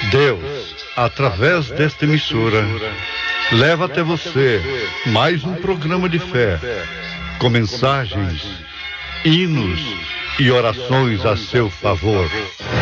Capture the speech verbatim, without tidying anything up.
Deus, através desta emissora, leva até você mais um programa de fé, com mensagens, hinos e orações a seu favor.